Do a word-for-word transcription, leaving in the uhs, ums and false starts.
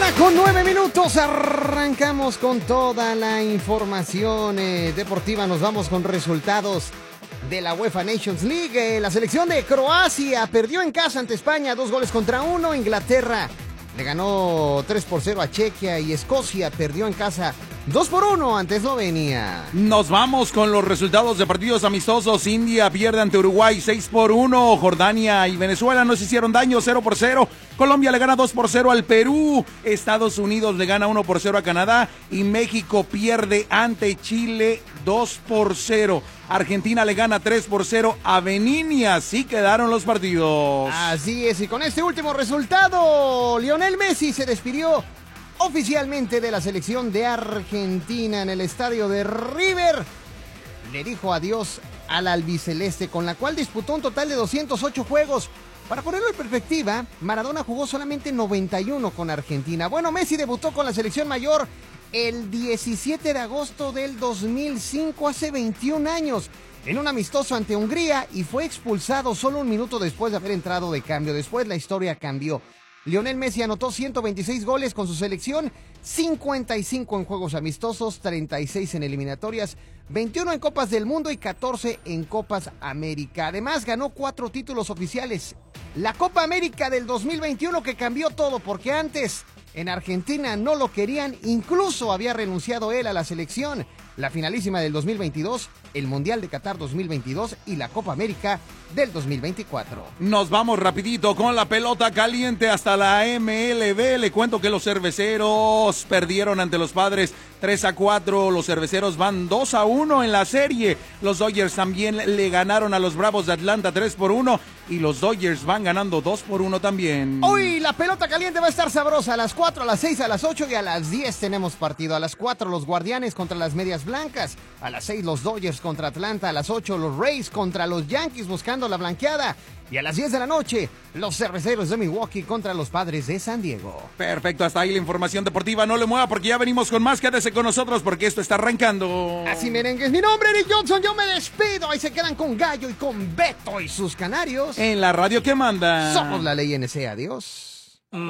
mañana con nueve minutos, arrancamos con toda la información eh, deportiva. Nos vamos con resultados de la UEFA Nations League. Eh, la selección de Croacia perdió en casa ante España, dos goles contra uno. Inglaterra le ganó tres por cero a Chequia y Escocia perdió en casa dos por uno ante Eslovenia. Nos vamos con los resultados de partidos amistosos. India pierde ante Uruguay seis por uno. Jordania y Venezuela no se hicieron daño, cero por cero. Colombia le gana dos por cero al Perú. Estados Unidos le gana uno por cero a Canadá. Y México pierde ante Chile dos por cero. Argentina le gana tres por cero a Benín y así quedaron los partidos. Así es, y con este último resultado, Lionel Messi se despidió oficialmente de la selección de Argentina en el estadio de River. Le dijo adiós al albiceleste, con la cual disputó un total de doscientos ocho juegos. Para ponerlo en perspectiva, Maradona jugó solamente noventa y uno con Argentina. Bueno, Messi debutó con la selección mayor el diecisiete de agosto del dos mil cinco, hace veintiún años, en un amistoso ante Hungría, y fue expulsado solo un minuto después de haber entrado de cambio. Después la historia cambió. Lionel Messi anotó ciento veintiséis goles con su selección, cincuenta y cinco en juegos amistosos, treinta y seis en eliminatorias, veintiuno en Copas del Mundo y catorce en Copas América. Además ganó cuatro títulos oficiales. La Copa América del dos mil veintiuno, que cambió todo, porque antes en Argentina no lo querían, incluso había renunciado él a la selección. La finalísima del dos mil veintidós, el Mundial de Qatar dos mil veintidós y la Copa América del dos mil veinticuatro. Nos vamos rapidito con la pelota caliente hasta la M L B. Le cuento que los cerveceros perdieron ante los Padres tres a cuatro. Los cerveceros van dos a uno en la serie. Los Dodgers también le ganaron a los Bravos de Atlanta tres por uno. Y los Dodgers van ganando dos por uno también. Hoy la pelota caliente va a estar sabrosa. A las cuatro, a las seis, a las ocho y a las diez tenemos partido. A las cuatro los Guardianes contra las Medias Blancas. A las seis los Dodgers contra Atlanta. A las ocho los Rays contra los Yankees buscando la blanqueada. Y a las diez de la noche, los Cerveceros de Milwaukee contra los Padres de San Diego. Perfecto, hasta ahí la información deportiva. No le mueva porque ya venimos con más. Quédese con nosotros porque esto está arrancando. Así merengues, mi nombre es Eric Johnson, yo me despido. Ahí se quedan con Gallo y con Beto y sus canarios. En la radio que manda. Somos la ley N C, adiós.